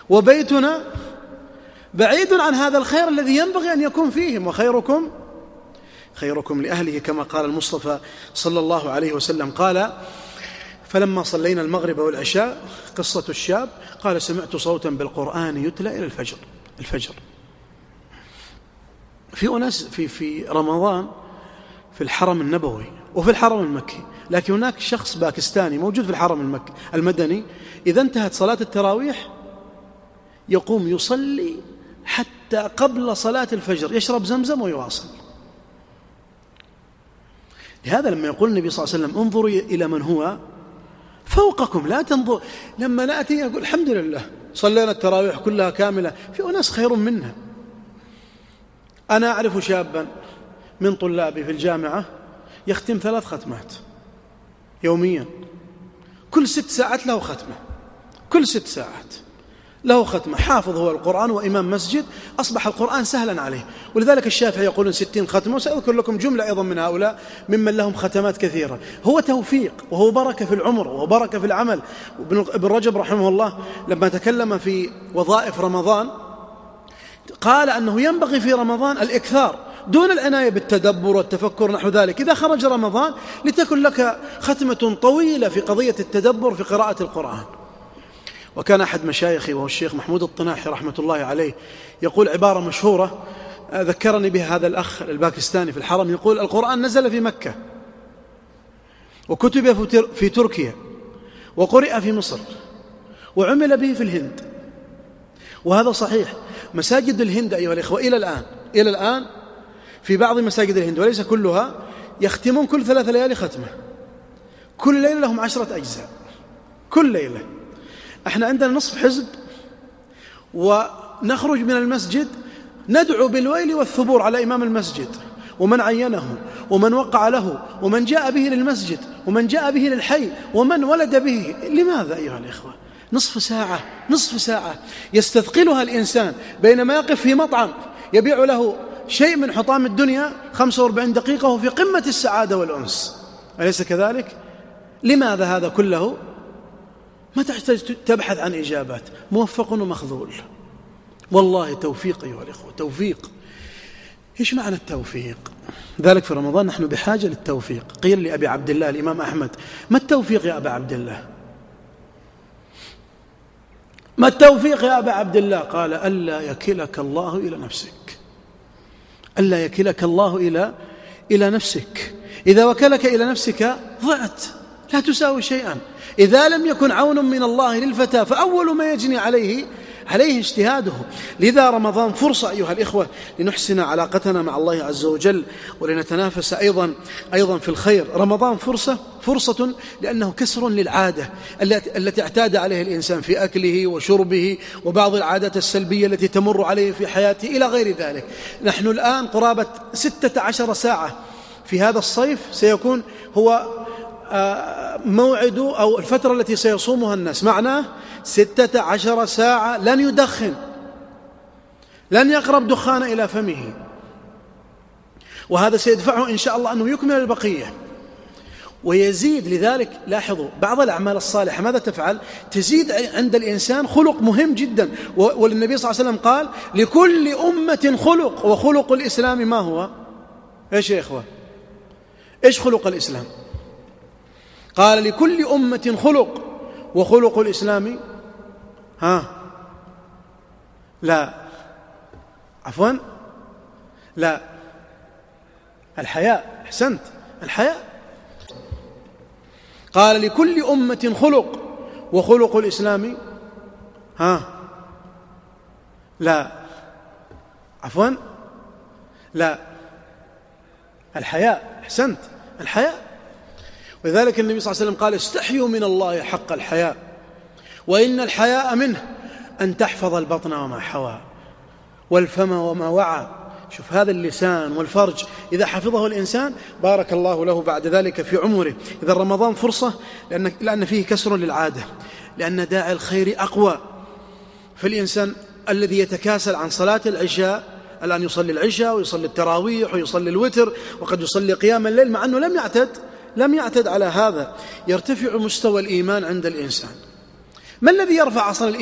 وبيتنا بعيد عن هذا الخير الذي ينبغي أن يكون فيهم، وخيركم خيركم لأهله، كما قال المصطفى صلى الله عليه وسلم. قال: فلما صلينا المغرب والعشاء، قصة الشاب، قال: سمعت صوتا بالقرآن يتلى إلى الفجر. في أناس في رمضان في الحرم النبوي وفي الحرم المكي، لكن هناك شخص باكستاني موجود في الحرم المدني، إذا انتهت صلاة التراويح يقوم يصلي حتى قبل صلاة الفجر، يشرب زمزم ويواصل. لهذا لما يقول النبي صلى الله عليه وسلم: انظروا إلى من هو فوقكم لا تنظر، لما نأتي يقول: الحمد لله صلينا التراويح كلها كاملة، في أناس خير منا. أنا أعرف شابا من طلابي في الجامعة يختم 3 ختمات يوميا، كل 6 ساعات له ختمة، كل 6 ساعات له ختمة. حافظ هو القرآن وإمام مسجد، أصبح القرآن سهلا عليه. ولذلك الشافعي يقولون 60 ختمة، وسأذكر لكم جملة أيضا من هؤلاء ممن لهم ختمات كثيرة. هو توفيق وهو بركة في العمر وهو بركة في العمل. ابن رجب رحمه الله لما تكلم في وظائف رمضان قال أنه ينبغي في رمضان الإكثار دون العناية بالتدبر والتفكر نحو ذلك. إذا خرج رمضان لتكن لك ختمة طويلة في قضية التدبر في قراءة القرآن. وكان أحد مشايخي وهو الشيخ محمود الطناحي رحمة الله عليه يقول عبارة مشهورة ذكرني بها هذا الأخ الباكستاني في الحرم، يقول: القرآن نزل في مكة وكتب في تركيا وقرئ في مصر وعمل به في الهند. وهذا صحيح. مساجد الهند أيها الإخوة إلى الآن في بعض مساجد الهند وليس كلها يختمون كل 3 ليالي ختمة، كل ليلة لهم 10 أجزاء كل ليلة. احنا عندنا نصف حزب، ونخرج من المسجد ندعو بالويل والثبور على إمام المسجد ومن عينه ومن وقع له ومن جاء به للمسجد ومن جاء به للحي ومن ولد به. لماذا أيها الإخوة؟ نصف ساعة يستثقلها الإنسان بينما يقف في مطعم يبيع له شيء من حطام الدنيا 45 دقيقة وهو في قمة السعادة والأنس، أليس كذلك؟ لماذا هذا كله؟ ما تحتاج تبحث عن إجابات، موفق ومخذول. والله توفيق أيها الإخوة، توفيق. إيش معنى التوفيق؟ ذلك في رمضان نحن بحاجة للتوفيق. قيل لأبي عبد الله الإمام أحمد: ما التوفيق يا أبا عبد الله؟ ما التوفيق يا أبا عبد الله؟ قال: ألا يكلك الله إلى نفسك، ألا يكلك الله إلى نفسك. إذا وكلك إلى نفسك ضعت، لا تساوي شيئا. إذا لم يكن عون من الله للفتى فأول ما يجني عليه اجتهاده. لذا رمضان فرصة أيها الإخوة لنحسن علاقتنا مع الله عز وجل ولنتنافس أيضا في الخير. رمضان فرصة لأنه كسر للعادة التي اعتاد عليها الإنسان في أكله وشربه وبعض العادات السلبية التي تمر عليه في حياته إلى غير ذلك. نحن الآن قرابة 16 ساعة في هذا الصيف سيكون هو موعد أو الفترة التي سيصومها الناس، معناه 16 ساعة لن يدخن، لن يقرب دخان إلى فمه، وهذا سيدفعه إن شاء الله أنه يكمل البقية ويزيد. لذلك لاحظوا بعض الأعمال الصالحة ماذا تفعل؟ تزيد عند الإنسان خلق مهم جدا. والنبي صلى الله عليه وسلم قال: لكل أمة خلق، وخلق الإسلام ما هو؟ إيش يا إخوة؟ إيش خلق الإسلام؟ قال: لكل أمة خلق، وخلق الإسلام الحياء. أحسنت، الحياء. قال: لكل أمة خلق، وخلق الإسلام الحياء. أحسنت، الحياء. ولذلك النبي صلى الله عليه وسلم قال: استحيوا من الله حق الحياء، وإن الحياء منه أن تحفظ البطن وما حوى والفم وما وعى. شوف هذا اللسان والفرج إذا حفظه الإنسان بارك الله له بعد ذلك في عمره. إذا رمضان فرصة لأن فيه كسر للعادة، لأن داعي الخير أقوى. فالإنسان الذي يتكاسل عن صلاة العشاء الآن يصلي العشاء ويصلي التراويح ويصلي الوتر وقد يصلي قيام الليل مع أنه لم يعتد على هذا. يرتفع مستوى الإيمان عند الإنسان. ما الذي يرفع أصلا